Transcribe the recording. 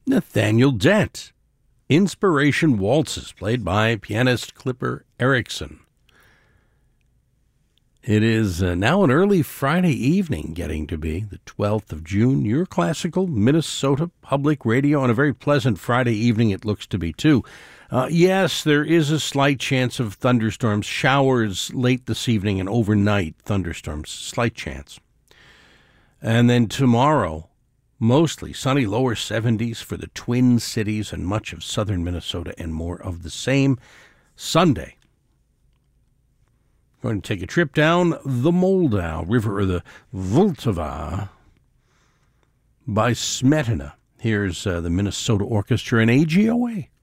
Nathaniel Dent. Inspiration Waltzes, played by pianist Clipper Erickson. It is now an early Friday evening, getting to be the 12th of June. Your classical Minnesota Public Radio on a very pleasant Friday evening it looks to be, too. Yes, there is a slight chance of thunderstorms, showers late this evening and overnight thunderstorms, slight chance. And then tomorrow, mostly sunny, lower 70s for the Twin Cities and much of southern Minnesota, and more of the same. Sunday, going to take a trip down the Moldau River, or the Vltava, by Smetana. Here's the Minnesota Orchestra and AGOA.